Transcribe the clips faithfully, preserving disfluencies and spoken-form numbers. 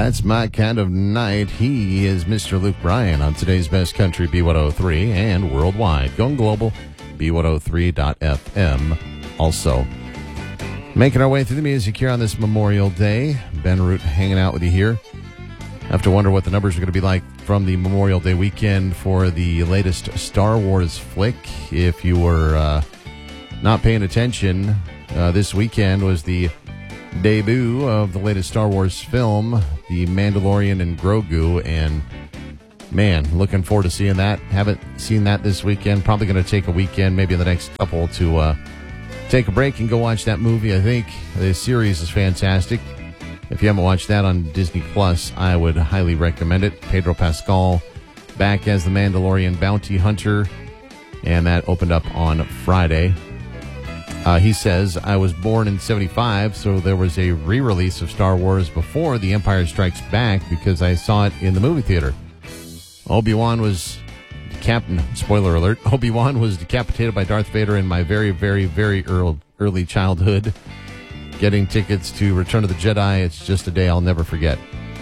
That's My Kind of Night. He is Mister Luke Bryan on today's Best Country B one oh three and worldwide. Going global, B one oh three dot F M. Also, making our way through the music here on this Memorial Day. Ben Root hanging out with you here. I have to wonder what the numbers are going to be like from the Memorial Day weekend for the latest Star Wars flick. If you were uh, not paying attention, uh, this weekend was the debut of the latest Star Wars film, The Mandalorian and Grogu, and man, looking forward to seeing that. Haven't seen that this weekend. Probably going to take a weekend, maybe in the next couple, to uh, take a break and go watch that movie. I think the series is fantastic. If you haven't watched that on Disney Plus, I would highly recommend it. Pedro Pascal back as the Mandalorian bounty hunter, and that opened up on Friday. Uh, he says, I was born in seventy-five, so there was a re-release of Star Wars before The Empire Strikes Back because I saw it in the movie theater. Obi-Wan was decap- spoiler alert, Obi-Wan was decapitated by Darth Vader in my very, very, very early, early childhood. Getting tickets to Return of the Jedi, it's just a day I'll never forget.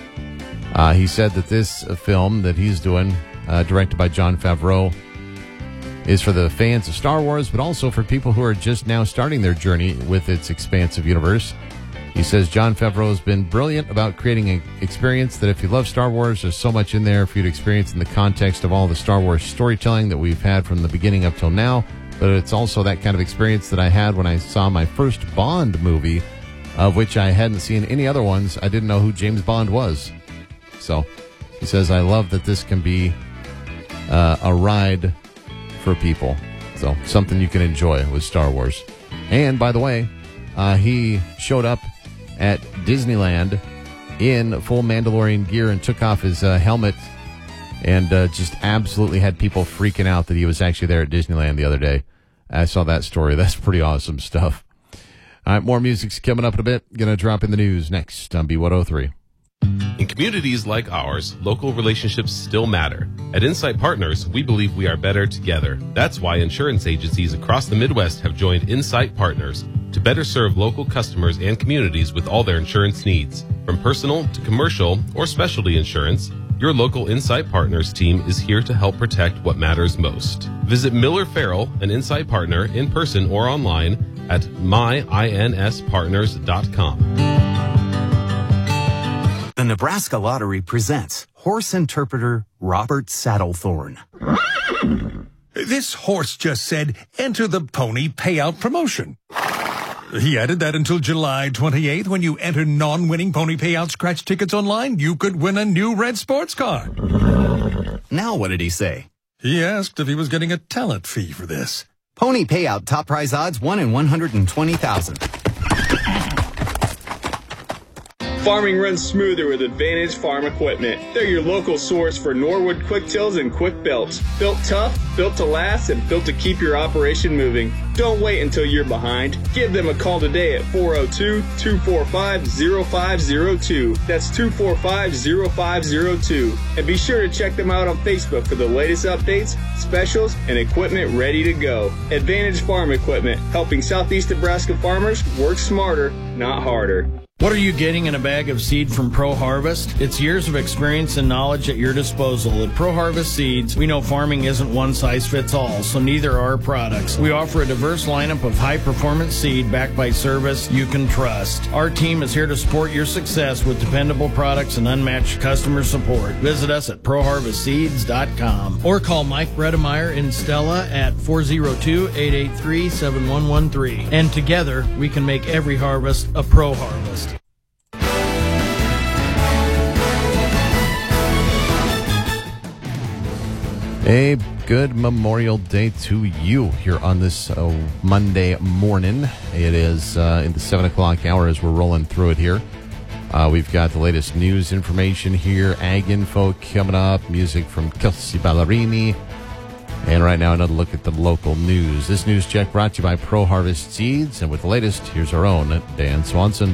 Uh, he said that this uh, film that he's doing, uh, directed by Jon Favreau, is for the fans of Star Wars, but also for people who are just now starting their journey with its expansive universe. He says Jon Favreau has been brilliant about creating an experience that if you love Star Wars, there's so much in there for you to experience in the context of all the Star Wars storytelling that we've had from the beginning up till now. But it's also that kind of experience that I had when I saw my first Bond movie, of which I hadn't seen any other ones. I didn't know who James Bond was. So he says, I love that this can be uh, a ride for people. So something you can enjoy with Star Wars. And by the way, uh, he showed up at Disneyland in full Mandalorian gear and took off his uh, helmet and uh, just absolutely had people freaking out that he was actually there at Disneyland the other day. I saw that story. That's pretty awesome stuff. All right, more music's coming up in a bit. Gonna drop in the news next on B one oh three. In communities like ours, local relationships still matter. At Insight Partners, we believe we are better together. That's why insurance agencies across the Midwest have joined Insight Partners to better serve local customers and communities with all their insurance needs. From personal to commercial or specialty insurance, your local Insight Partners team is here to help protect what matters most. Visit Miller Farrell, an Insight Partner, in person or online at my ins partners dot com. The Nebraska Lottery presents horse interpreter Robert Saddlethorn. This horse just said, enter the pony payout promotion. He added that until July twenty-eighth, when you enter non-winning pony payout scratch tickets online, you could win a new red sports car. Now what did he say? He asked if he was getting a talent fee for this. Pony payout top prize odds one in one hundred twenty thousand. Farming runs smoother with Advantage Farm Equipment. They're your local source for Norwood quick tills and quick belts. Built tough, built to last, and built to keep your operation moving. Don't wait until you're behind. Give them a call today at four oh two, two four five, oh five oh two. That's two four five, oh five oh two. And be sure to check them out on Facebook for the latest updates, specials, and equipment ready to go. Advantage Farm Equipment, helping Southeast Nebraska farmers work smarter, not harder. What are you getting in a bag of seed from Pro Harvest? It's years of experience and knowledge at your disposal. At Pro Harvest Seeds, we know farming isn't one size fits all, so neither are our products. We offer a diverse lineup of high-performance seed backed by service you can trust. Our team is here to support your success with dependable products and unmatched customer support. Visit us at pro harvest seeds dot com or call Mike Redemeyer in Stella at four oh two, eight eight three, seven one one three. And together, we can make every harvest a Pro Harvest. A good Memorial Day to you here on this uh, Monday morning. It is uh, in the seven o'clock hour as we're rolling through it here. Uh, we've got the latest news information here, ag info coming up, music from Kelsey Ballerini, and right now another look at the local news. This news check brought to you by Pro Harvest Seeds, and with the latest, here's our own Dan Swanson.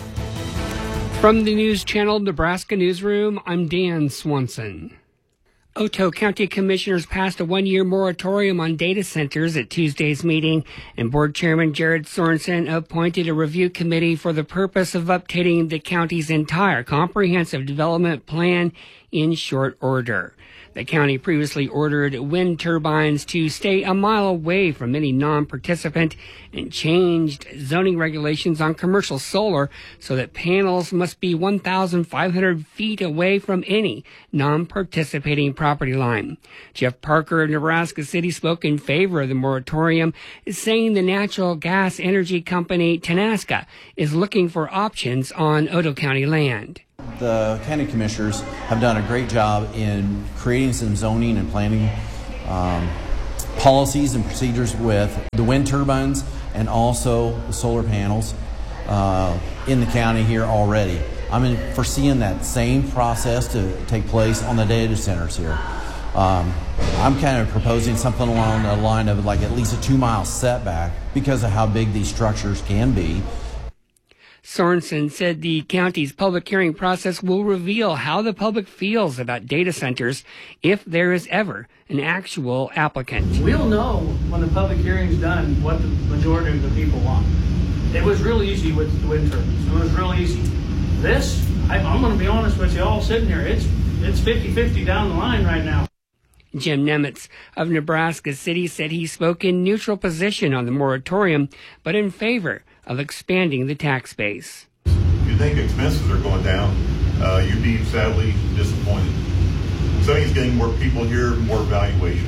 From the News Channel Nebraska Newsroom, I'm Dan Swanson. Otoe County Commissioners passed a one-year moratorium on data centers at Tuesday's meeting, and Board Chairman Jared Sorensen appointed a review committee for the purpose of updating the county's entire comprehensive development plan in short order. The county previously ordered wind turbines to stay a mile away from any non-participant and changed zoning regulations on commercial solar so that panels must be one thousand five hundred feet away from any non-participating property line. Jeff Parker of Nebraska City spoke in favor of the moratorium, saying the natural gas energy company Tenaska is looking for options on Otoe County land. The county commissioners have done a great job in creating some zoning and planning um, policies and procedures with the wind turbines and also the solar panels uh, in the county here already. I'm foreseeing that same process to take place on the data centers here. Um, I'm kind of proposing something along the line of like at least a two-mile setback because of how big these structures can be. Sorensen said the county's public hearing process will reveal how the public feels about data centers if there is ever an actual applicant. We'll know when the public hearing's done what the majority of the people want. It was real easy with the wind turbines. It was real easy. This, I, I'm going to be honest with you all sitting here, it's it's fifty-fifty down the line right now. Jim Nemitz of Nebraska City said he spoke in neutral position on the moratorium, but in favor of expanding the tax base. If you think expenses are going down, uh, you'd be sadly disappointed. Somebody's getting more people here, more valuation.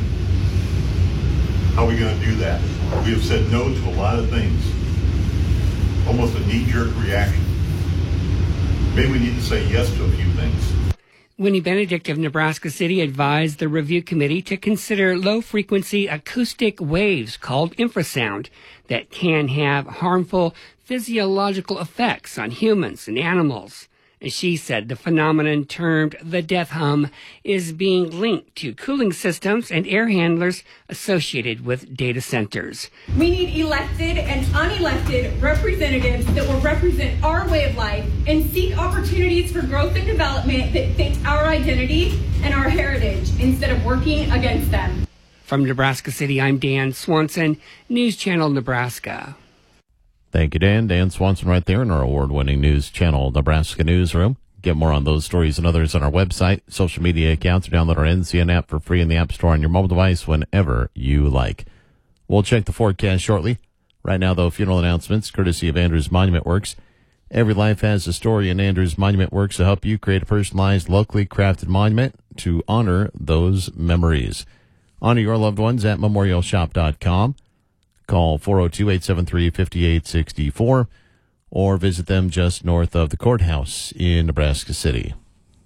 How are we going to do that? We have said no to a lot of things. Almost a knee-jerk reaction. Maybe we need to say yes to a few things. Winnie Benedict of Nebraska City advised the review committee to consider low-frequency acoustic waves called infrasound that can have harmful physiological effects on humans and animals. And she said the phenomenon termed the death hum is being linked to cooling systems and air handlers associated with data centers. We need elected and unelected representatives that will represent our way of life and seek opportunities for growth and development that fit our identity and our heritage instead of working against them. From Nebraska City, I'm Dan Swanson, News Channel Nebraska. Thank you, Dan. Dan Swanson right there in our award-winning News Channel Nebraska newsroom. Get more on those stories and others on our website, social media accounts, or download our N C N app for free in the App Store on your mobile device whenever you like. We'll check the forecast shortly. Right now, though, funeral announcements courtesy of Andrews Monument Works. Every life has a story, and Andrews Monument Works will help you create a personalized, locally crafted monument to honor those memories. Honor your loved ones at memorial shop dot com. Call four oh two, eight seven three, five eight six four or visit them just north of the courthouse in Nebraska City.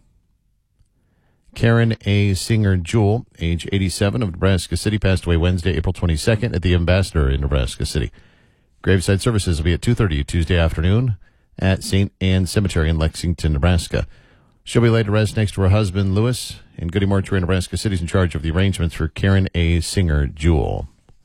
Karen A. Singer Jewell, age eighty-seven, of Nebraska City, passed away Wednesday, April twenty-second at the Ambassador in Nebraska City. Graveside services will be at two thirty Tuesday afternoon at Saint Anne Cemetery in Lexington, Nebraska. She'll be laid to rest next to her husband, Lewis, and Goody Mortuary in Nebraska City is in charge of the arrangements for Karen A. Singer Jewell.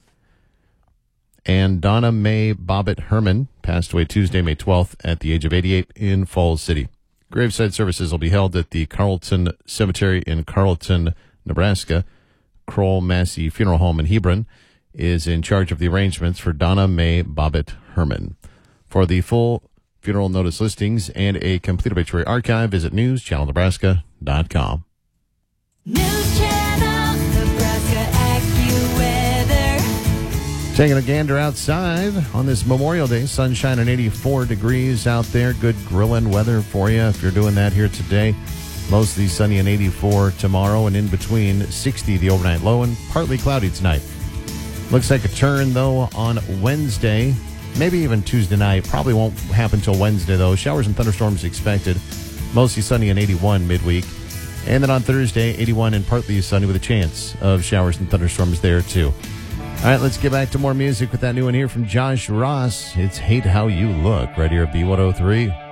And Donna Mae Bobbitt Herman passed away Tuesday, May twelfth, at the age of eighty-eight in Falls City. Graveside services will be held at the Carlton Cemetery in Carlton, Nebraska. Kroll Massey Funeral Home in Hebron is in charge of the arrangements for Donna Mae Bobbitt Herman. For the full funeral notice listings and a complete obituary archive, visit news channel nebraska dot com. News Channel Nebraska AccuWeather. Taking a gander outside on this Memorial Day. Sunshine and eighty-four degrees out there. Good grilling weather for you if you're doing that here today. Mostly sunny and eighty-four tomorrow, and in between sixty the overnight low and partly cloudy tonight. Looks like a turn, though, on Wednesday. Maybe even Tuesday night. Probably won't happen till Wednesday, though. Showers and thunderstorms expected. Mostly sunny and eighty-one midweek. And then on Thursday, eighty-one and partly sunny with a chance of showers and thunderstorms there, too. All right, let's get back to more music with that new one here from Josh Ross. It's Hate How You Look right here at B one oh three.